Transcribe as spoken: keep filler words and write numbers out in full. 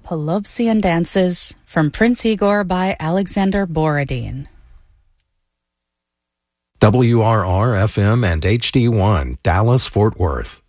Pelovsian Dances from Prince Igor by Alexander Borodin. W R R F M and H D one, Dallas, Fort Worth.